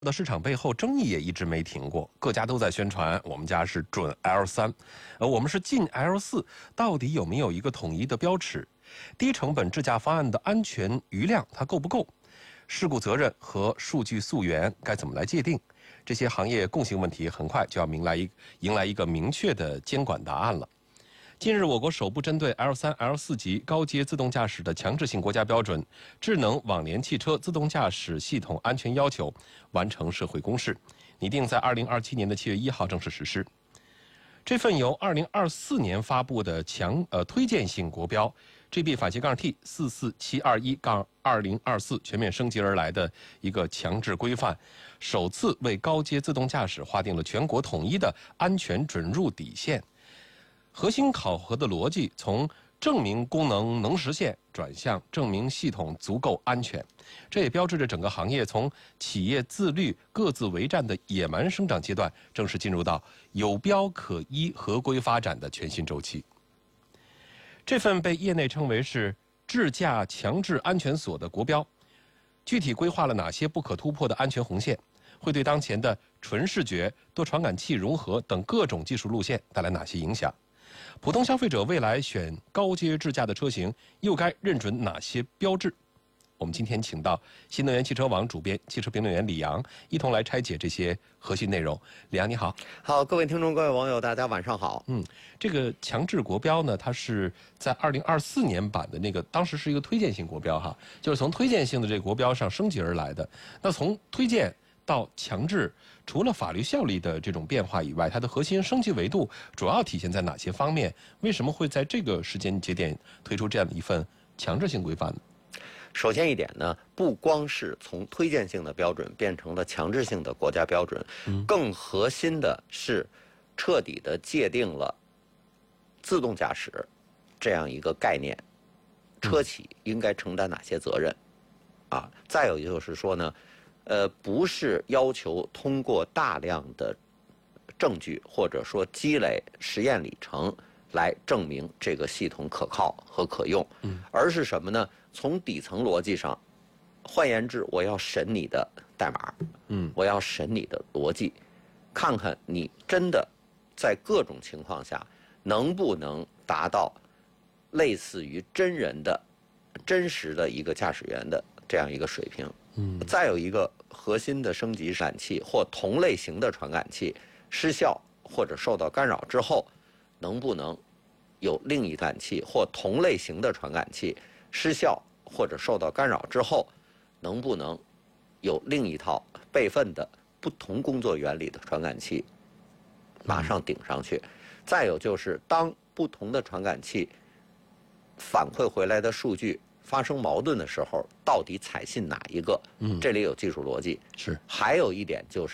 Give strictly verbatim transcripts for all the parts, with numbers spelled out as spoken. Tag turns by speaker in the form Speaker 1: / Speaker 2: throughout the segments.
Speaker 1: 的市场背后争议也一直没停过，各家都在宣传我们家是准 L 三，呃，我们是进 L 四，到底有没有一个统一的标尺？低成本智驾方案的安全余量它够不够？事故责任和数据溯源该怎么来界定？这些行业共性问题很快就要迎来一迎来一个明确的监管答案了。近日，我国首部针对 L 三、L 四级高阶自动驾驶的强制性国家标准《智能网联汽车自动驾驶系统安全要求》完成社会公示，拟定在二零二七年的七月一号正式实施。这份由二零二四年发布的强呃推荐性国标 G B 反斜杠 T 四四七二一杠二零二四全面升级而来的一个强制规范，首次为高阶自动驾驶划定了全国统一的安全准入底线。核心考核的逻辑从证明功能能实现转向证明系统足够安全，这也标志着整个行业从企业自律各自为战的野蛮生长阶段，正式进入到有标可依合规发展的全新周期。这份被业内称为是智驾强制安全锁的国标，具体规划了哪些不可突破的安全红线，会对当前的纯视觉、多传感器融合等各种技术路线带来哪些影响？普通消费者未来选高阶智驾的车型，又该认准哪些标志？我们今天请到新能源汽车网主编、汽车评论员李阳，一同来拆解这些核心内容。李阳，你好。
Speaker 2: 好，各位听众、各位网友，大家晚上好。
Speaker 1: 嗯，这个强制国标呢，它是在二零二四年版的那个，当时是一个推荐性国标哈，就是从推荐性的这个国标上升级而来的。那从推荐到强制，除了法律效力的这种变化以外，它的核心升级维度主要体现在哪些方面？为什么会在这个时间节点推出这样的一份强制性规范呢？
Speaker 2: 首先一点呢，不光是从推荐性的标准变成了强制性的国家标准，嗯、更核心的是彻底的界定了自动驾驶这样一个概念，车企应该承担哪些责任，啊，再有就是说呢，呃，不是要求通过大量的证据或者说积累实验里程来证明这个系统可靠和可用，嗯，而是什么呢？从底层逻辑上，换言之，我要审你的代码，嗯，我要审你的逻辑，看看你真的在各种情况下能不能达到类似于真人的、真实的一个驾驶员的这样一个水平。嗯，再有一个核心的升级传感器或同类型的传感器失效或者受到干扰之后，能不能有另一感器或同类型的传感器失效或者受到干扰之后，能不能有另一套备份的不同工作原理的传感器马上顶上去？再有就是当不同的传感器反馈回来的数据发生矛盾的时候，到底采信哪一个？嗯，这里有技术逻辑。
Speaker 1: 是。
Speaker 2: 还有一点就是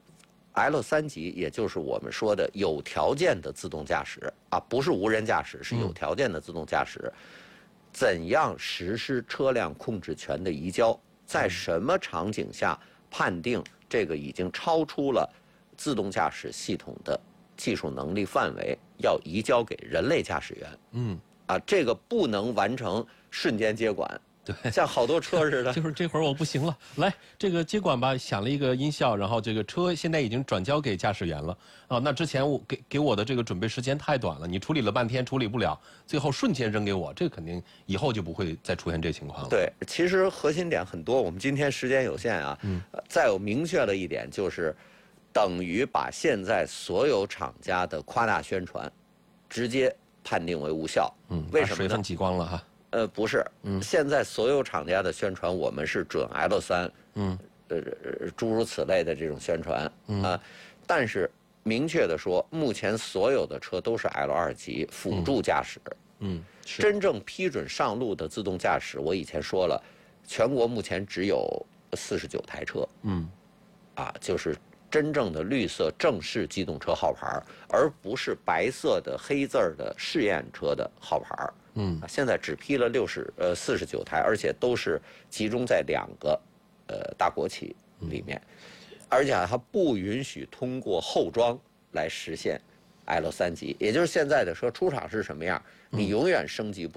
Speaker 2: L 三级，也就是我们说的有条件的自动驾驶啊，不是无人驾驶，是有条件的自动驾驶。嗯，怎样实施车辆控制权的移交？在什么场景下判定这个已经超出了自动驾驶系统的技术能力范围，要移交给人类驾驶员？嗯，啊，这个不能完成瞬间接管。对，像好多车似的，
Speaker 1: 就是这会儿我不行了，来这个接管吧，响了一个音效，然后这个车现在已经转交给驾驶员了啊。那之前我给给我的这个准备时间太短了，你处理了半天处理不了，最后瞬间扔给我，这肯定以后就不会再出现这情况了。
Speaker 2: 对，其实核心点很多，我们今天时间有限啊，嗯，呃、再有明确的一点就是，等于把现在所有厂家的夸大宣传，直接判定为无效。嗯，为什么呢？
Speaker 1: 水分挤光了哈。
Speaker 2: 呃，不是，嗯，现在所有厂家的宣传，我们是准 L 三，嗯，呃，诸如此类的这种宣传，嗯啊，但是明确的说，目前所有的车都是 L 二级辅助驾驶，嗯，真正批准上路的自动驾驶，我以前说了，全国目前只有四十九台车，嗯，啊，就是真正的绿色正式机动车号牌，而不是白色的黑字儿的试验车的号牌。嗯，现在只批了六十呃四十九台，而且都是集中在两个呃大国企里面，而且它不允许通过后装来实现 L 三级，也就是现在的车出厂是什么样，你永远升级不。